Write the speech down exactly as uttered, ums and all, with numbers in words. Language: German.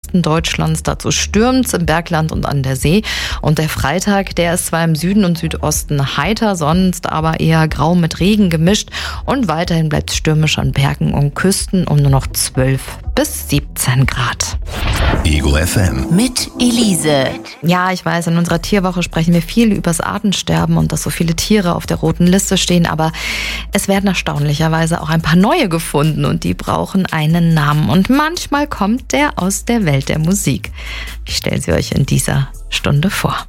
Osten Deutschlands. Dazu stürmt's im Bergland und an der See. Und der Freitag, der ist zwar im Süden und Südosten heiter, sonst aber eher grau mit Regen gemischt. Und weiterhin bleibt es stürmisch an Bergen und Küsten um nur noch zwölf bis siebzehn Grad. Ego F M. Mit Elise. Ja, ich weiß, in unserer Tierwoche sprechen wir viel übers Artensterben und dass so viele Tiere auf der roten Liste stehen, aber es werden erstaunlicherweise auch ein paar neue gefunden und die brauchen einen Namen und manchmal kommt der aus der Welt der Musik. Ich stelle sie euch in dieser Stunde vor.